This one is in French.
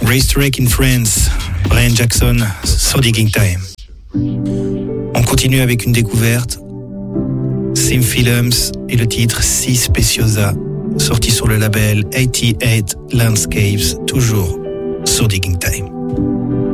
Racetrack in France, Brian Jackson sur Digging Time. On continue avec une découverte, Sim Films et le titre Si Speciosa, sorti sur le label 88 Landscapes, toujours sur Digging Time.